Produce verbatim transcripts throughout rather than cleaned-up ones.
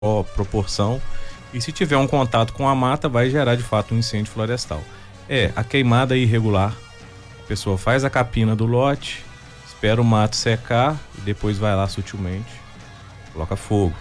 menor proporção. E se tiver um contato com a mata, vai gerar de fato um incêndio florestal. É, a queimada é irregular. A pessoa faz a capina do lote, espera o mato secar e depois vai lá sutilmente, coloca fogo.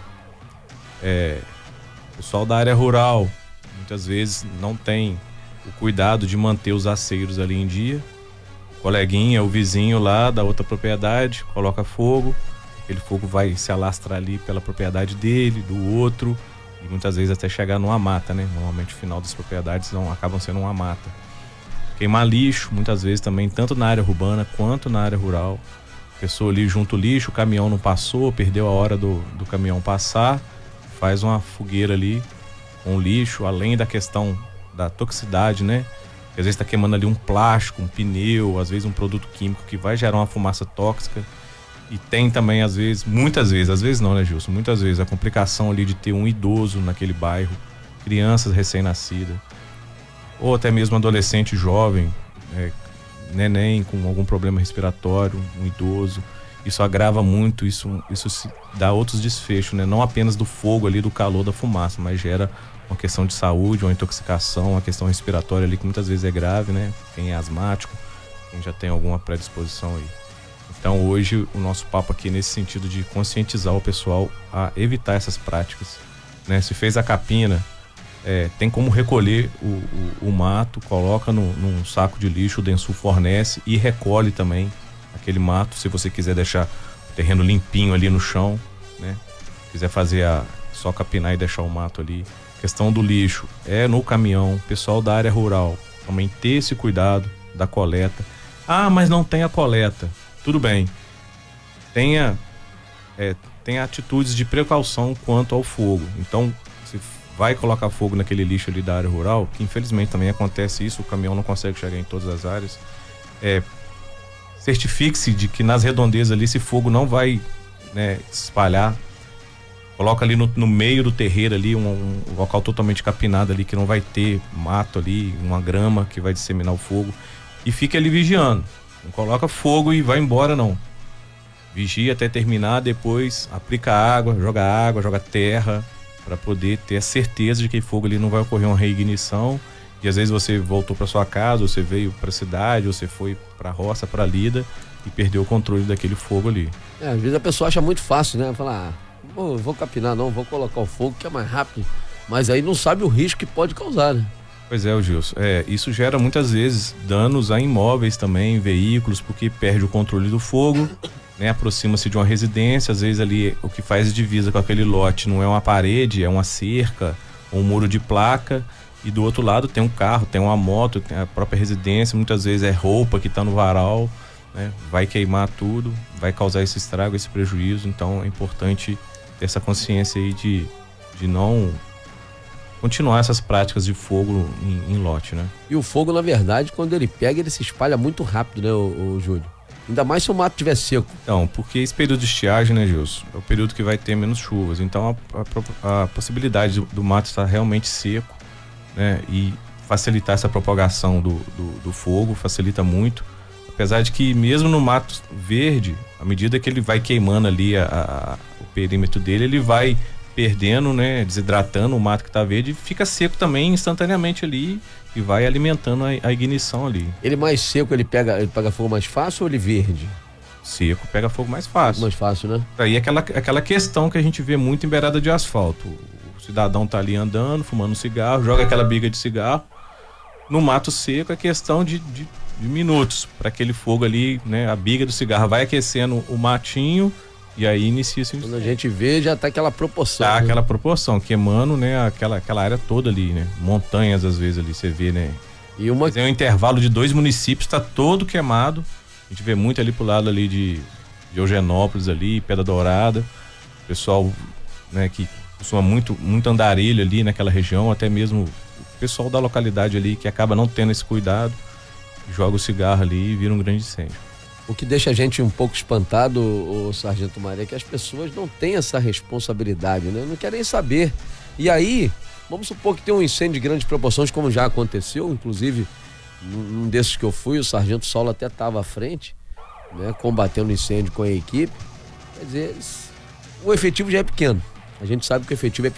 É, o pessoal da área rural muitas vezes não tem o cuidado de manter os aceiros ali em dia. O coleguinha, o vizinho lá da outra propriedade, coloca fogo, aquele fogo vai se alastrar ali pela propriedade dele, do outro, e muitas vezes até chegar numa mata, né? Normalmente o final das propriedades não acabam sendo uma mata. Queimar lixo, muitas vezes também, tanto na área urbana quanto na área rural. A pessoa ali junta o lixo, o caminhão não passou, perdeu a hora do, do caminhão passar, faz uma fogueira ali com lixo, além da questão da toxicidade, né? Porque às vezes está queimando ali um plástico, um pneu, às vezes um produto químico que vai gerar uma fumaça tóxica. E tem também, às vezes, muitas vezes, às vezes não, né, Gilson? Muitas vezes a complicação ali de ter um idoso naquele bairro, crianças recém-nascidas, ou até mesmo adolescente jovem, é, neném com algum problema respiratório, um idoso. Isso agrava muito, isso, isso se dá outros desfechos, né? Não apenas do fogo ali, do calor da fumaça, mas gera uma questão de saúde, uma intoxicação, uma questão respiratória ali que muitas vezes é grave, né? Quem é asmático, quem já tem alguma predisposição aí. Então hoje o nosso papo aqui é nesse sentido de conscientizar o pessoal a evitar essas práticas, né? Se fez a capina, é, tem como recolher o, o, o mato, coloca no, num saco de lixo, o Densul fornece e recolhe também aquele mato, se você quiser deixar o terreno limpinho ali no chão, né? Quiser fazer a, só capinar e deixar o mato ali. Questão do lixo, é no caminhão, pessoal da área rural, também ter esse cuidado da coleta. Ah, mas não tem a coleta. Tudo bem, tenha, é, tenha atitudes de precaução quanto ao fogo. Então, se vai colocar fogo naquele lixo ali da área rural, que infelizmente também acontece isso, o caminhão não consegue chegar em todas as áreas, é, certifique-se de que nas redondezas ali esse fogo não vai, né, se espalhar. Coloca ali no, no meio do terreiro ali, um, um local totalmente capinado ali, que não vai ter mato ali, uma grama que vai disseminar o fogo, e fique ali vigiando. Não coloca fogo e vai embora, não. Vigia até terminar, depois aplica água, joga água, joga terra, para poder ter a certeza de que fogo ali não vai ocorrer uma reignição. E às vezes você voltou para sua casa, você veio para a cidade, você foi para a roça, para a lida e perdeu o controle daquele fogo ali. É, às vezes a pessoa acha muito fácil, né? Falar, ah, vou, vou capinar não, vou colocar o fogo que é mais rápido. Mas aí não sabe o risco que pode causar, né? Pois é, Gilson. É, isso gera muitas vezes danos a imóveis também, veículos, porque perde o controle do fogo, né? Aproxima-se de uma residência, às vezes ali o que faz divisa com aquele lote não é uma parede, é uma cerca, um muro de placa, e do outro lado tem um carro, tem uma moto, tem a própria residência, muitas vezes é roupa que está no varal, né? Vai queimar tudo, vai causar esse estrago, esse prejuízo. Então é importante ter essa consciência aí de, de não continuar essas práticas de fogo em, em lote, né? E o fogo, na verdade, quando ele pega, ele se espalha muito rápido, né, o, o Júlio? Ainda mais se o mato estiver seco. Então, porque esse período de estiagem, né, Gilson, é o período que vai ter menos chuvas. Então a, a, a possibilidade do, do mato estar realmente seco, né, e facilitar essa propagação do, do, do fogo, facilita muito. Apesar de que mesmo no mato verde, à medida que ele vai queimando ali a, a, o perímetro dele, ele vai perdendo, né, desidratando o mato que tá verde, e fica seco também instantaneamente ali e vai alimentando a, a ignição ali. Ele mais seco, ele pega, ele pega fogo mais fácil ou ele verde? Seco pega fogo mais fácil. Mais fácil, né? Aí é aquela, aquela questão que a gente vê muito em beirada de asfalto. O cidadão tá ali andando, fumando um cigarro, joga aquela biga de cigarro. No mato seco é questão de, de, de minutos para aquele fogo ali, né? A biga do cigarro vai aquecendo o matinho e aí inicia esse incêndio. Quando a gente vê, já tá aquela proporção. Tá, né? aquela proporção, queimando, né? Aquela, aquela área toda ali, né? Montanhas, às vezes, ali, você vê, né? E uma... Tem um intervalo de dois municípios, tá todo queimado. A gente vê muito ali pro lado ali de, de Eugenópolis ali, Pedra Dourada. O pessoal, né, que costuma muito, muito andarilho ali naquela região, até mesmo o pessoal da localidade ali que acaba não tendo esse cuidado, joga o cigarro ali e vira um grande incêndio. O que deixa a gente um pouco espantado, o Sargento Maria, é que as pessoas não têm essa responsabilidade, né? Não querem saber. E aí, vamos supor que tem um incêndio de grandes proporções, como já aconteceu, inclusive, num desses que eu fui, o Sargento Saulo até estava à frente, né? Combatendo o incêndio com a equipe. Quer dizer, o efetivo já é pequeno. A gente sabe que o efetivo é